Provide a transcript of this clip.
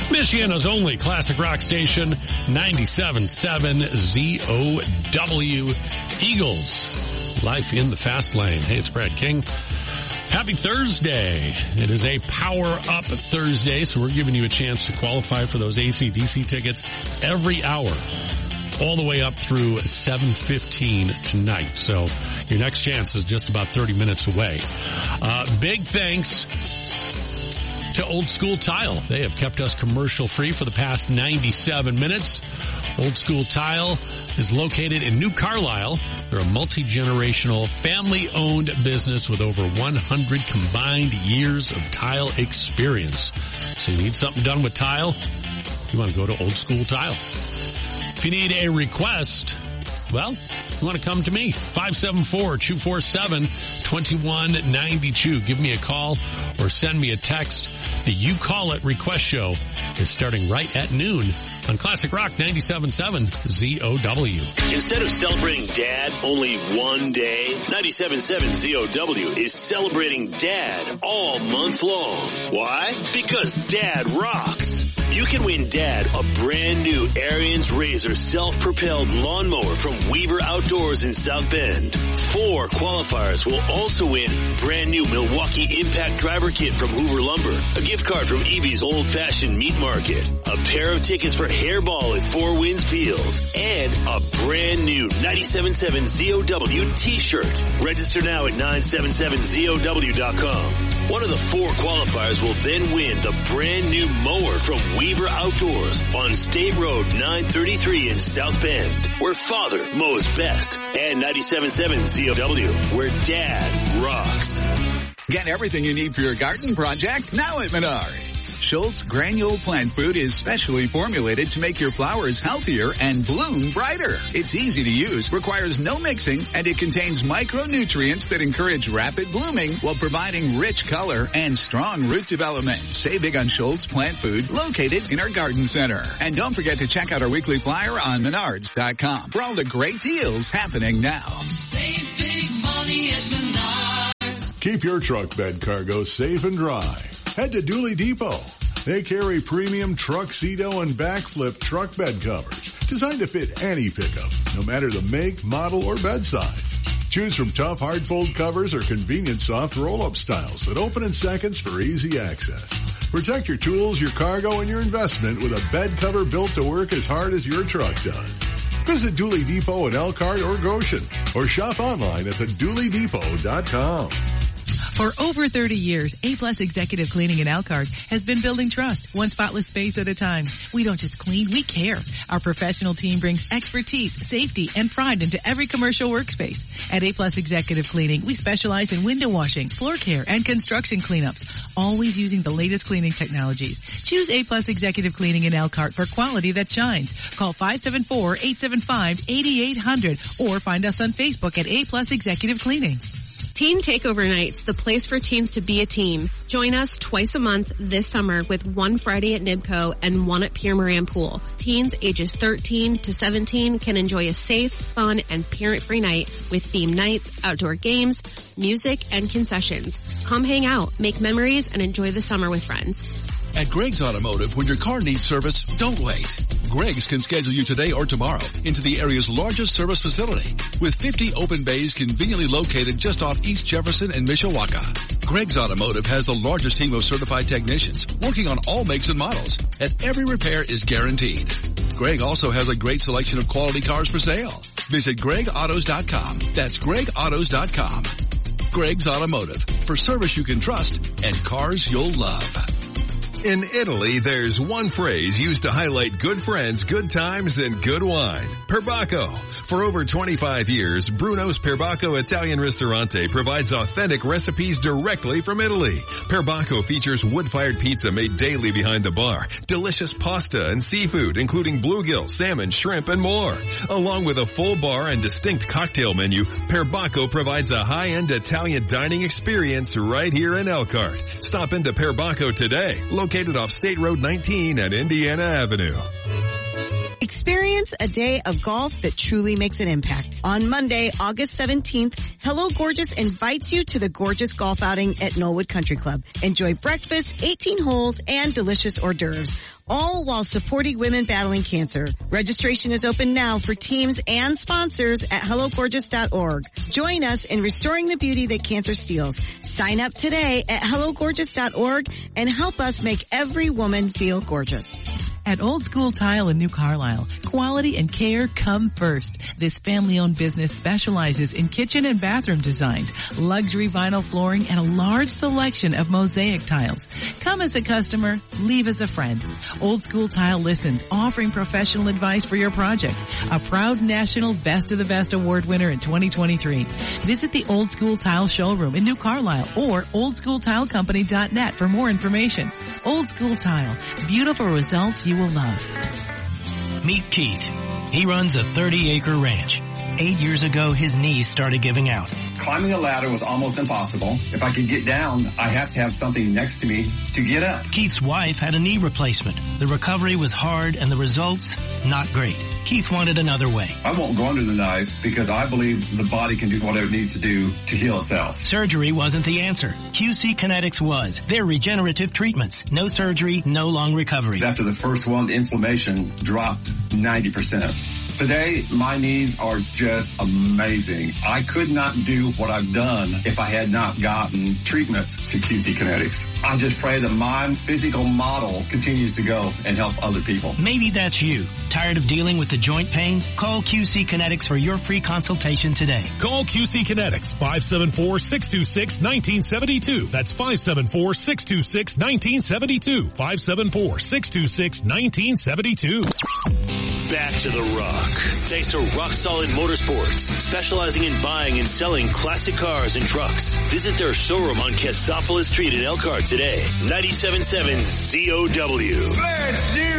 Michiana's only classic rock station, 97.7 ZOW. Eagles, life in the fast lane. Hey, it's Brad King. Happy Thursday. It is a Power Up Thursday, so we're giving you a chance to qualify for those AC/DC tickets every hour, all the way up through 7:15 tonight. So your next chance is just about 30 minutes away. Big thanks to Old School Tile. They have kept us commercial free for the past 97 minutes. Old School Tile is located in New Carlisle. They're a multi-generational, family-owned business with over 100 combined years of tile experience. So you need something done with tile? You want to go to Old School Tile. If you need a request, well, you want to come to me, 574-247-2192. Give me a call or send me a text. The You Call It request show is starting right at noon on Classic Rock 97.7 ZOW. Instead of celebrating Dad only one day, 97.7 ZOW is celebrating Dad all month long. Why? Because Dad rocks. You can win Dad a brand new Ariens Razor self-propelled lawnmower from Weaver Outdoors in South Bend. 4 qualifiers will also win brand new Milwaukee Impact Driver Kit from Hoover Lumber, a gift card from EB's Old Fashioned Meat Market, a pair of tickets for Hairball at Four Winds Field, and a brand new 97.7 ZOW t-shirt. Register now at 977ZOW.com. One of the 4 qualifiers will then win the brand new mower from Weaver Outdoors on State Road 933 in South Bend, where Father mows best, and 97.7 ZOW, where Dad rocks. Get everything you need for your garden project now at Menards. Schultz Granule Plant Food is specially formulated to make your flowers healthier and bloom brighter. It's easy to use, requires no mixing, and it contains micronutrients that encourage rapid blooming while providing rich color and strong root development. Save big on Schultz Plant Food, located in our garden center. And don't forget to check out our weekly flyer on Menards.com for all the great deals happening now. Save big money at Menards. Keep your truck bed cargo safe and dry. Head to Dooley Depot. They carry premium Truxedo and backflip truck bed covers designed to fit any pickup, no matter the make, model, or bed size. Choose from tough hard fold covers or convenient soft roll-up styles that open in seconds for easy access. Protect your tools, your cargo, and your investment with a bed cover built to work as hard as your truck does. Visit Dooley Depot in Elkhart or Goshen, or shop online at thedooley-depot.com. For over 30 years, A-Plus Executive Cleaning in Elkhart has been building trust, one spotless space at a time. We don't just clean, we care. Our professional team brings expertise, safety, and pride into every commercial workspace. At A-Plus Executive Cleaning, we specialize in window washing, floor care, and construction cleanups, always using the latest cleaning technologies. Choose A-Plus Executive Cleaning in Elkhart for quality that shines. Call 574-875-8800 or find us on Facebook at A-Plus Executive Cleaning. Teen Takeover Nights, the place for teens to be a team. Join us twice a month this summer with one Friday at Nibco and one at Pierre Moran Pool. Teens ages 13 to 17 can enjoy a safe, fun, and parent-free night with themed nights, outdoor games, music, and concessions. Come hang out, make memories, and enjoy the summer with friends. At Greg's Automotive, when your car needs service, don't wait. Greg's can schedule you today or tomorrow into the area's largest service facility with 50 open bays conveniently located just off East Jefferson and Mishawaka. Greg's Automotive has the largest team of certified technicians working on all makes and models, and every repair is guaranteed. Greg also has a great selection of quality cars for sale. Visit GregAutos.com. That's GregAutos.com. Greg's Automotive, for service you can trust and cars you'll love. In Italy, there's one phrase used to highlight good friends, good times, and good wine. Perbacco. For over 25 years, Bruno's Perbacco Italian Ristorante provides authentic recipes directly from Italy. Perbacco features wood-fired pizza made daily behind the bar, delicious pasta and seafood, including bluegill, salmon, shrimp, and more. Along with a full bar and distinct cocktail menu, Perbacco provides a high-end Italian dining experience right here in Elkhart. Stop into Perbacco today, located off State Road 19 at Indiana Avenue. Experience a day of golf that truly makes an impact. On Monday, August 17th, Hello Gorgeous invites you to the gorgeous golf outing at Knollwood Country Club. Enjoy breakfast, 18 holes, and delicious hors d'oeuvres, all while supporting women battling cancer. Registration is open now for teams and sponsors at HelloGorgeous.org. Join us in restoring the beauty that cancer steals. Sign up today at HelloGorgeous.org and help us make every woman feel gorgeous. At Old School Tile in New Carlisle, quality and care come first. This family-owned business specializes in kitchen and bathroom designs, luxury vinyl flooring, and a large selection of mosaic tiles. Come as a customer, leave as a friend. Old School Tile listens, offering professional advice for your project. A proud national Best of the Best award winner in 2023. Visit the Old School Tile showroom in New Carlisle or oldschooltilecompany.net for more information. Old School Tile, beautiful results you will love. Meet Keith. He runs a 30-acre ranch. 8 years ago, his knees started giving out. Climbing a ladder was almost impossible. If I could get down, I have to have something next to me to get up. Keith's wife had a knee replacement. The recovery was hard and the results, not great. Keith wanted another way. I won't go under the knife because I believe the body can do whatever it needs to do to heal itself. Surgery wasn't the answer. QC Kinetics was. They're regenerative treatments. No surgery, no long recovery. After the first one, the inflammation dropped 90%. Today, my knees are just amazing. I could not do what I've done if I had not gotten treatments to QC Kinetics. I just pray that my physical model continues to go and help other people. Maybe that's you. Tired of dealing with the joint pain? Call QC Kinetics for your free consultation today. Call QC Kinetics, 574-626-1972. That's 574-626-1972. 574-626-1972. Back to the Rock. Thanks to Rock Solid Motorsports, specializing in buying and selling classic cars and trucks. Visit their showroom on Cassopolis Street in Elkhart today. 97.7 COW. Let's do